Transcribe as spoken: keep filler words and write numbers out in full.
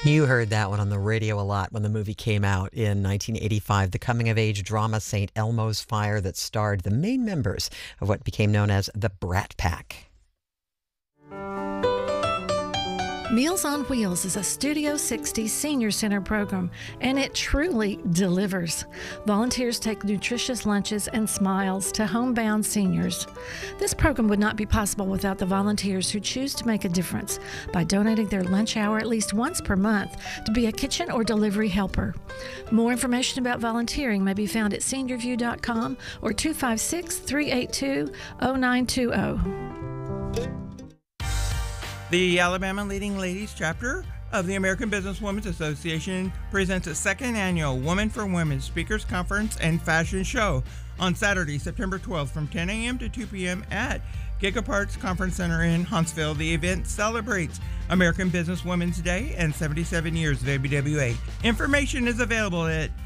You heard that one on the radio a lot when the movie came out in nineteen eighty-five, the coming-of-age drama Saint Elmo's Fire that starred the main members of what became known as the Brat Pack. Meals on Wheels is a Studio sixty senior center program, and it truly delivers. Volunteers take nutritious lunches and smiles to homebound seniors. This program would not be possible without the volunteers who choose to make a difference by donating their lunch hour at least once per month to be a kitchen or delivery helper. More information about volunteering may be found at senior view dot com or two five six, three eight two, zero nine two zero. The Alabama Leading Ladies chapter of the American Businesswomen's Association presents a second annual Women for Women Speakers Conference and Fashion Show on Saturday, September twelfth from ten a.m. to two p.m. at Gigaparts Conference Center in Huntsville. The event celebrates American Businesswomen's Day and seventy-seven years of A B W A. Information is available at